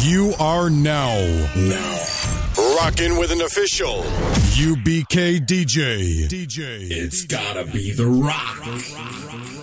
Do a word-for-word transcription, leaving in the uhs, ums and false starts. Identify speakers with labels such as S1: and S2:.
S1: You are now,
S2: Now. Rocking with an official
S1: U B K D J. D J.
S2: It's gotta be The Rock.